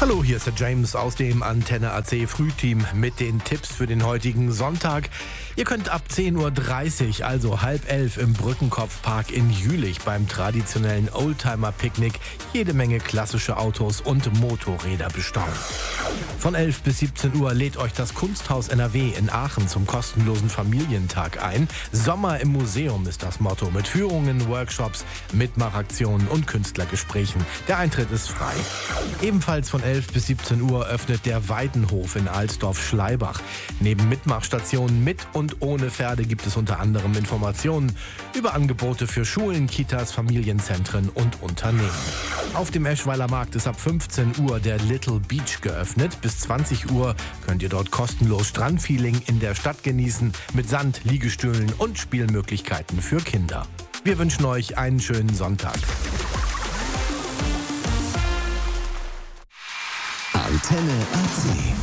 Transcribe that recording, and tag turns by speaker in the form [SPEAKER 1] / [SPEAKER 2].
[SPEAKER 1] Hallo, hier ist der James aus dem Antenne AC Frühteam mit den Tipps für den heutigen Sonntag. Ihr könnt ab 10.30 Uhr, also 10:30 im Brückenkopfpark in Jülich beim traditionellen Oldtimer-Picknick jede Menge klassische Autos und Motorräder bestaunen. Von 11 bis 17 Uhr lädt euch das Kunsthaus NRW in Aachen zum kostenlosen Familientag ein. Sommer im Museum ist das Motto, mit Führungen, Workshops, Mitmachaktionen und Künstlergesprächen. Der Eintritt ist frei. Ebenfalls von 11 bis 17 Uhr öffnet der Weidenhof in Alsdorf-Schleibach. Neben Mitmachstationen mit und ohne Pferde gibt es unter anderem Informationen über Angebote für Schulen, Kitas, Familienzentren und Unternehmen. Auf dem Eschweiler Markt ist ab 15 Uhr der Little Beach geöffnet. Bis 20 Uhr könnt ihr dort kostenlos Strandfeeling in der Stadt genießen mit Sand, Liegestühlen und Spielmöglichkeiten für Kinder. Wir wünschen euch einen schönen Sonntag.
[SPEAKER 2] Antenne AC.